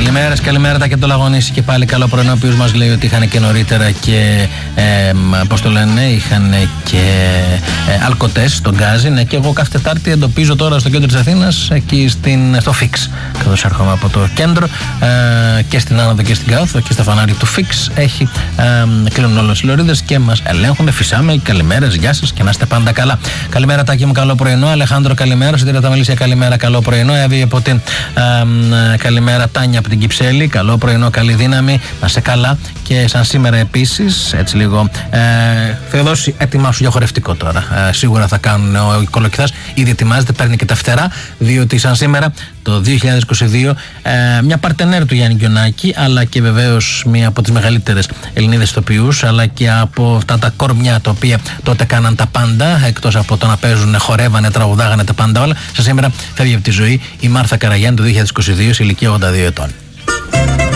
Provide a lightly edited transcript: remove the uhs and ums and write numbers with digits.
Καλημέρα τα και το Λαγωνίσι και πάλι καλό πρωινό. Ο οποίος μας λέει ότι είχαν και νωρίτερα και πώς το λένε, είχαν και αλκοτές στον Γκάζι. Ναι, και εγώ κάθε Τετάρτη εντοπίζω τώρα στο κέντρο της Αθήνας, εκεί στο Fix. Καθώς έρχομαι από το κέντρο και στην άνοδο και στην κάθοδο, και στα φανάρια του Fix έχει κλείνουν όλες οι λωρίδες και μας ελέγχουν. Φυσάμε, καλημέρες, γεια σας και να είστε πάντα καλά. Καλημέρα Τάκη μου, καλό πρωινό. Αλεχάνδρο, καλημέρα. Συντήρια τα Μελίσια, καλημέρα, καλό πρωινό. Εύη από την καλημέρα. Τάνια από την Κυψέλη, καλό πρωινό, καλή δύναμη, να σε καλά. Και σαν σήμερα επίσης, έτσι λίγο Θεοδόση, ετοιμάσου για χορευτικό τώρα. Σίγουρα θα κάνουν ο Κολοκυθάς, ήδη ετοιμάζεται, παίρνει και τα φτερά, διότι σαν σήμερα το 2022 μια παρτενέρ του Γιάννη Γκιονάκη, αλλά και βεβαίως μία από τις μεγαλύτερες Ελληνίδες ηθοποιούς, αλλά και από αυτά τα κορμιά τα οποία τότε κάναν τα πάντα, εκτός από το να παίζουν, χορεύανε, τραγουδάγανε τα πάντα όλα. Σαν σήμερα φεύγει από τη ζωή η Μάρθα Καραγιάννη το 2022 σε ηλικία 82 ετών.